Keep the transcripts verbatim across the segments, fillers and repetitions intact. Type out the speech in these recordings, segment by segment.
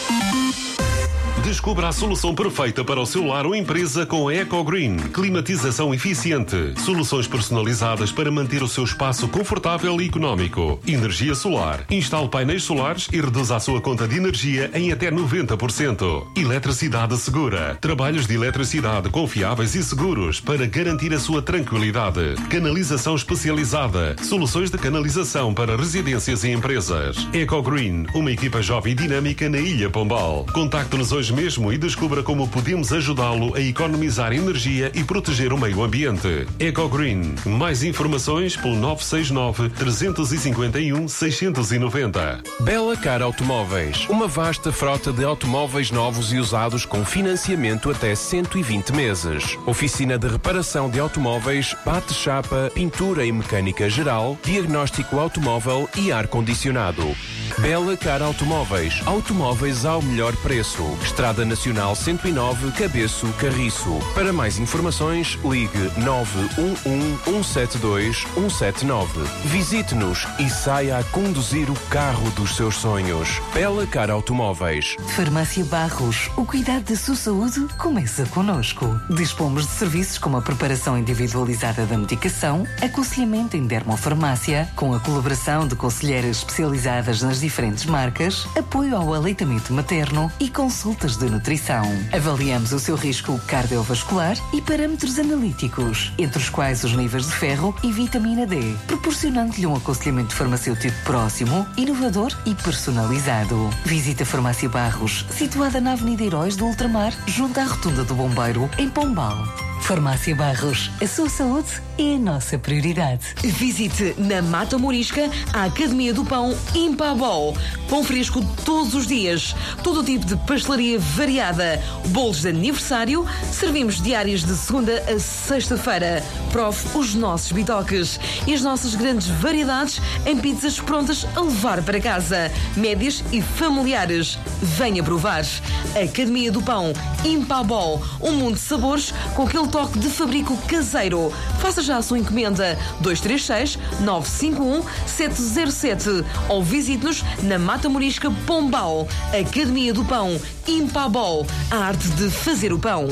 Descubra a solução perfeita para o seu lar ou empresa com a EcoGreen. Climatização eficiente. Soluções personalizadas para manter o seu espaço confortável e económico. Energia solar. Instale painéis solares e reduza a sua conta de energia em até noventa por cento. Eletricidade segura. Trabalhos de eletricidade confiáveis e seguros para garantir a sua tranquilidade. Canalização especializada. Soluções de canalização para residências e empresas. EcoGreen. Uma equipa jovem e dinâmica na Ilha Pombal. Contacte-nos hoje mesmo e descubra como podemos ajudá-lo a economizar energia e proteger o meio ambiente. EcoGreen. Mais informações pelo nove seis nove, três cinco um, seis nove zero. Belacar Automóveis. Uma vasta frota de automóveis novos e usados com financiamento até cento e vinte meses. Oficina de reparação de automóveis, bate-chapa, pintura e mecânica geral, diagnóstico automóvel e ar-condicionado. Belacar Automóveis. Automóveis ao melhor preço. Estrada Nacional cento e nove, Cabeço, Carriço. Para mais informações, ligue nove um um, um sete dois, um sete nove. Visite-nos e saia a conduzir o carro dos seus sonhos. Belacar Automóveis. Farmácia Barros. O cuidado da sua saúde começa connosco. Dispomos de serviços como a preparação individualizada da medicação, aconselhamento em dermofarmácia, com a colaboração de conselheiras especializadas nas diferentes marcas, apoio ao aleitamento materno e consultas de nutrição. Avaliamos o seu risco cardiovascular e parâmetros analíticos, entre os quais os níveis de ferro e vitamina D, proporcionando-lhe um aconselhamento farmacêutico próximo, inovador e personalizado. Visite a Farmácia Barros, situada na Avenida Heróis do Ultramar, junto à Rotunda do Bombeiro, em Pombal. Farmácia Barros, a sua saúde é a nossa prioridade. Visite na Mata Morisca a Academia do Pão Impabol. Pão fresco todos os dias. Todo tipo de pastelaria variada. Bolos de aniversário. Servimos diárias de segunda a sexta-feira. Prove os nossos bitoques e as nossas grandes variedades em pizzas prontas a levar para casa. Médias e familiares. Venha provar. Academia do Pão Impabol. Um mundo de sabores com aquele toque de fabrico caseiro. Faça já a sua encomenda dois três seis, nove cinco um, sete zero sete ou visite-nos na Mata Morisca Pombal. Academia do Pão Impabol. A arte de fazer o pão.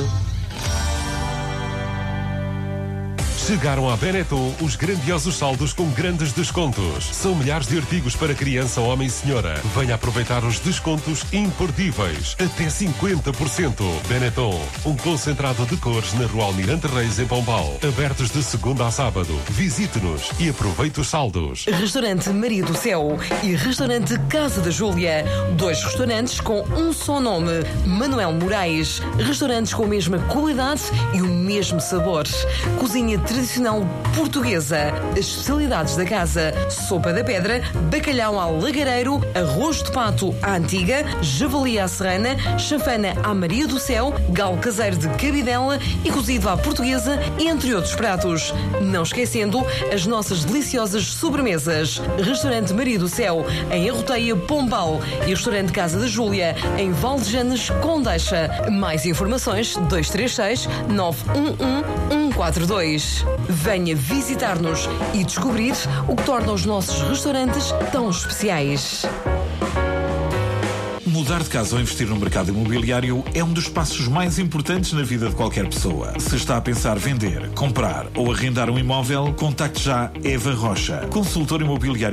Chegaram à Benetton os grandiosos saldos com grandes descontos. São milhares de artigos para criança, homem e senhora. Venha aproveitar os descontos imperdíveis. Até cinquenta por cento. Benetton, um concentrado de cores na Rua Almirante Reis, em Pombal. Abertos de segunda a sábado. Visite-nos e aproveite os saldos. Restaurante Maria do Céu e Restaurante Casa da Júlia. Dois restaurantes com um só nome. Manuel Moraes. Restaurantes com a mesma qualidade e o mesmo sabor. Cozinha tradicional portuguesa. As especialidades da casa: sopa da pedra, bacalhau ao lagareiro, arroz de pato à antiga, javali à serrana, chanfana à Maria do Céu, galo caseiro de cabidela e cozido à portuguesa, entre outros pratos. Não esquecendo as nossas deliciosas sobremesas. Restaurante Maria do Céu, em Arroteia, Pombal, e Restaurante Casa da Júlia, em Valdejanes, Condeixa. Mais informações: dois três seis, nove um um, um quatro dois. Venha visitar-nos e descobrir o que torna os nossos restaurantes tão especiais. Mudar de casa ou investir no mercado imobiliário é um dos passos mais importantes na vida de qualquer pessoa. Se está a pensar vender, comprar ou arrendar um imóvel, contacte já Eva Rocha, consultor imobiliário